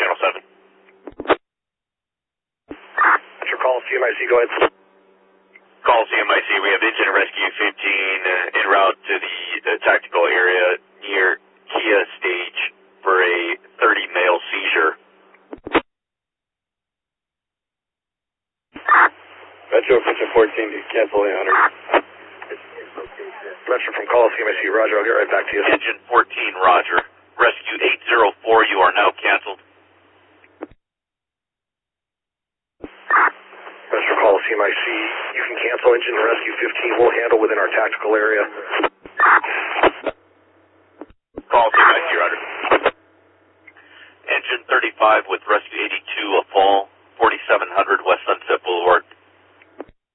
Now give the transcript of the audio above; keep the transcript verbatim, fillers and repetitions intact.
Channel seven. Metro call, C M I C, go ahead. Call C M I C, we have engine rescue fifteen uh, en route to the uh, tactical area near Kia Stage for a thirty male seizure. Metro Kitchen fourteen, cancel eight hundred. Metro from call, C M I C, roger, I'll get right back to you. Engine fourteen, roger. Rescue eight zero four, you are now canceled. Metro call, C M I C, you can cancel engine rescue fifteen, we'll handle within our tactical area. Call C M I C, roger. Engine thirty-five with rescue eighty-two, a fall, forty-seven hundred West Sunset Boulevard.